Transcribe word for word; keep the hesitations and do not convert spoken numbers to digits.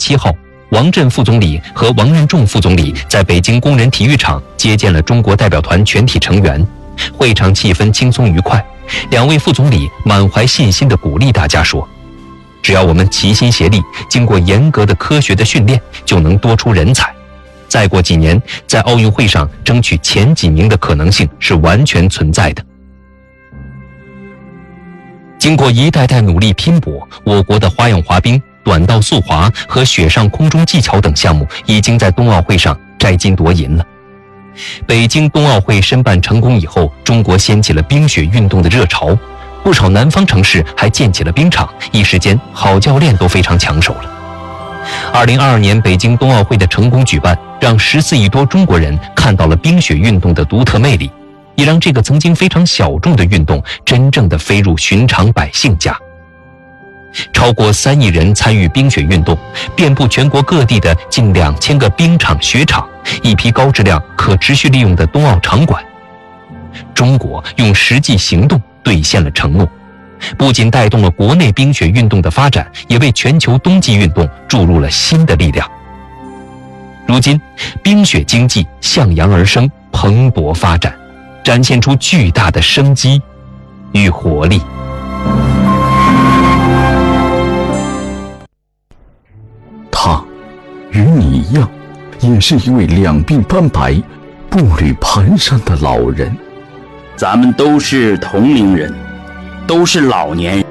七号，王震副总理和王任重副总理在北京工人体育场接见了中国代表团全体成员，会场气氛轻松愉快。两位副总理满怀信心地鼓励大家说，只要我们齐心协力，经过严格的科学的训练，就能多出人才。再过几年，在奥运会上争取前几名的可能性是完全存在的。经过一代代努力拼搏，我国的花样滑冰、短道速滑和雪上空中技巧等项目已经在冬奥会上摘金夺银了。北京冬奥会申办成功以后，中国掀起了冰雪运动的热潮，不少南方城市还建起了冰场，一时间好教练都非常抢手了。二零二二年北京冬奥会的成功举办，让十四亿多中国人看到了冰雪运动的独特魅力，也让这个曾经非常小众的运动真正的飞入寻常百姓家。超过三亿人参与冰雪运动，遍布全国各地的近两千个冰场、雪场，一批高质量、可持续利用的冬奥场馆。中国用实际行动兑现了承诺，不仅带动了国内冰雪运动的发展，也为全球冬季运动注入了新的力量。如今，冰雪经济向阳而生，蓬勃发展，展现出巨大的生机与活力。 他与你一样，也是一位两鬓斑白、步履蹒跚的老人。 咱们都是同龄人，都是老年人。